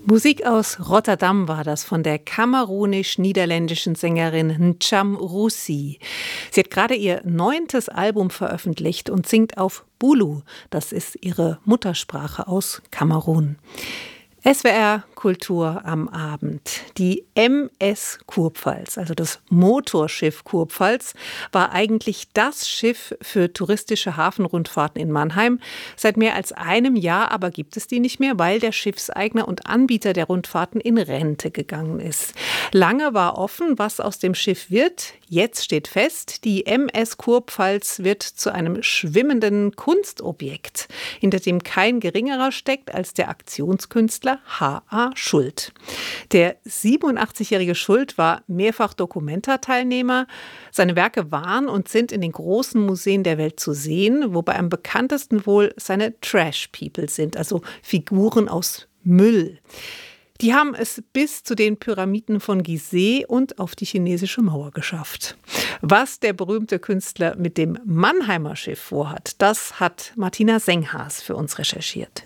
Musik aus Rotterdam war das von der kamerunisch-niederländischen Sängerin N'Cham Roussi. Sie hat gerade ihr 9. Album veröffentlicht und singt auf Bulu. Das ist ihre Muttersprache aus Kamerun. SWR Kultur am Abend. Die MS Kurpfalz, also das Motorschiff Kurpfalz, war eigentlich das Schiff für touristische Hafenrundfahrten in Mannheim. Seit mehr als einem Jahr aber gibt es die nicht mehr, weil der Schiffseigner und Anbieter der Rundfahrten in Rente gegangen ist. Lange war offen, was aus dem Schiff wird. Jetzt steht fest, die MS Kurpfalz wird zu einem schwimmenden Kunstobjekt, hinter dem kein geringerer steckt als der Aktionskünstler H.A. Schuld. Der 87-jährige Schuld war mehrfach Documenta-Teilnehmer. Seine Werke waren und sind in den großen Museen der Welt zu sehen, wobei am bekanntesten wohl seine Trash People sind, also Figuren aus Müll. Die haben es bis zu den Pyramiden von Gizeh und auf die chinesische Mauer geschafft. Was der berühmte Künstler mit dem Mannheimer Schiff vorhat, das hat Martina Senghaas für uns recherchiert.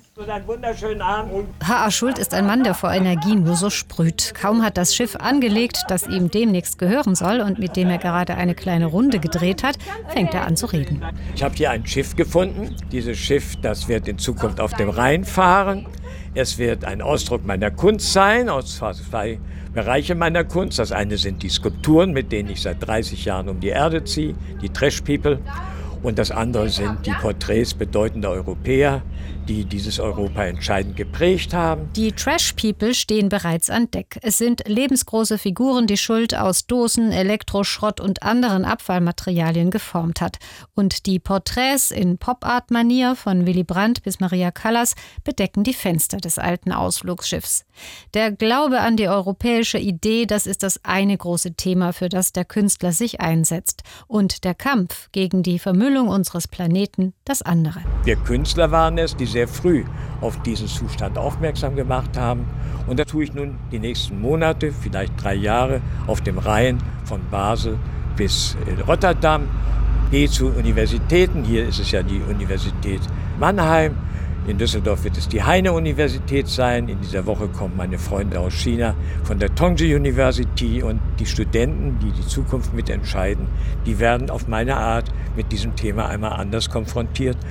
H.A. Schuld ist ein Mann, der vor Energie nur so sprüht. Kaum hat das Schiff angelegt, das ihm demnächst gehören soll und mit dem er gerade eine kleine Runde gedreht hat, fängt er an zu reden. Ich habe hier ein Schiff gefunden. Dieses Schiff, das wird in Zukunft auf dem Rhein fahren. Es wird ein Ausdruck meiner Kunst sein, aus zwei Bereiche meiner Kunst. Das eine sind die Skulpturen, mit denen ich seit 30 Jahren um die Erde ziehe, die Trash People. Und das andere sind die Porträts bedeutender Europäer, die dieses Europa entscheidend geprägt haben. Die Trash People stehen bereits an Deck. Es sind lebensgroße Figuren, die Schuld aus Dosen, Elektroschrott und anderen Abfallmaterialien geformt hat. Und die Porträts in Pop-Art-Manier von Willy Brandt bis Maria Callas bedecken die Fenster des alten Ausflugsschiffs. Der Glaube an die europäische Idee, das ist das eine große Thema, für das der Künstler sich einsetzt. Und der Kampf gegen die Vermüllung unseres Planeten das andere. Wir Künstler waren es, die sehr früh auf diesen Zustand aufmerksam gemacht haben. Und da tue ich nun die nächsten Monate, vielleicht 3 Jahre, auf dem Rhein von Basel bis Rotterdam. Gehe zu Universitäten, hier ist es ja die Universität Mannheim. In Düsseldorf wird es die Heine-Universität sein. In dieser Woche kommen meine Freunde aus China von der Tongji University und die Studenten, die die Zukunft mitentscheiden, die werden auf meine Art mit diesem Thema einmal anders konfrontiert.